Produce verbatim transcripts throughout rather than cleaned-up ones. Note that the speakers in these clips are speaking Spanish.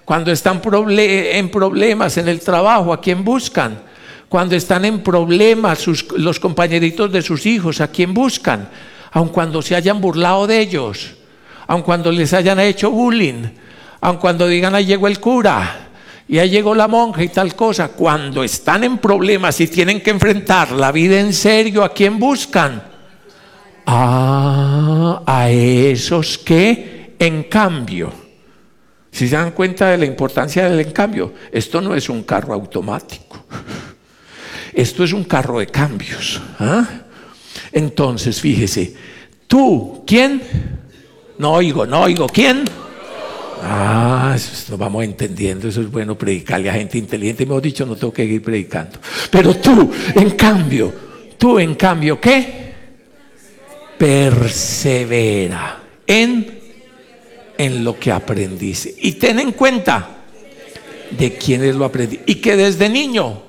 Cuando están proble- en problemas en el trabajo, ¿a quién buscan? Cuando están en problemas sus, los compañeritos de sus hijos, ¿a quién buscan? Aun cuando se hayan burlado de ellos, aun cuando les hayan hecho bullying, aun cuando digan ahí llegó el cura y ahí llegó la monja y tal cosa. Cuando están en problemas y tienen que enfrentar la vida en serio, ¿a quién buscan? Ah, a esos que en cambio. Si se dan cuenta de la importancia del en cambio, esto no es un carro automático, esto es un carro de cambios. ¿Ah? Entonces, fíjese, tú, ¿quién? No oigo, no oigo, ¿quién? Ah, eso nos vamos entendiendo, eso es bueno predicarle a gente inteligente, mejor dicho, no tengo que ir predicando. Pero tú, en cambio, tú, en cambio, ¿qué? Persevera en en lo que aprendiste. Y ten en cuenta de quiénes lo aprendí. Y que desde niño.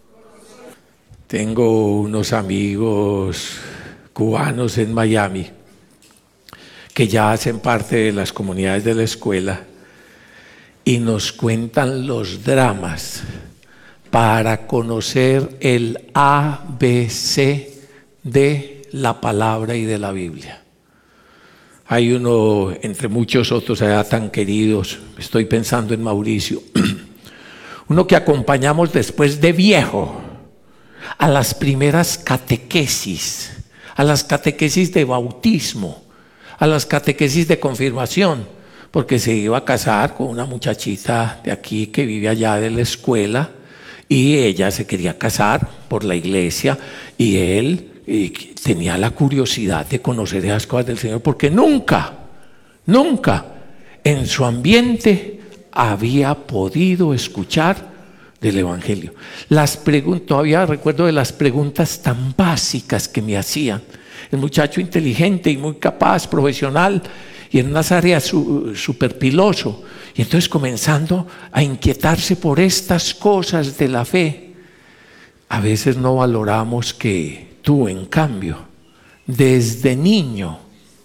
Tengo unos amigos cubanos en Miami que ya hacen parte de las comunidades de la escuela y nos cuentan los dramas para conocer el A B C de la palabra y de la Biblia. Hay uno, entre muchos otros allá tan queridos, estoy pensando en Mauricio, uno que acompañamos después de viejo a las primeras catequesis, a las catequesis de bautismo, a las catequesis de confirmación, porque se iba a casar con una muchachita de aquí que vive allá de la escuela y ella se quería casar por la iglesia y él y tenía la curiosidad de conocer esas cosas del Señor, porque nunca, nunca en su ambiente había podido escuchar del Evangelio. Las preguntas, todavía recuerdo de las preguntas tan básicas que me hacían. El muchacho inteligente y muy capaz, profesional, y en unas áreas súper piloso. Y entonces comenzando a inquietarse por estas cosas de la fe. A veces no valoramos que tú, en cambio, desde niño,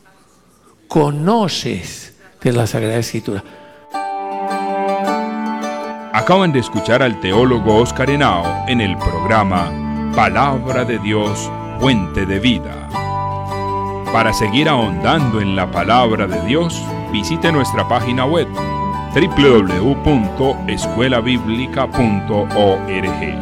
conoces de la Sagrada Escritura. Acaban de escuchar al teólogo Oscar Henao en el programa Palabra de Dios, Fuente de Vida. Para seguir ahondando en la Palabra de Dios, visite nuestra página web doble u doble u doble u punto escuela bíblica punto org.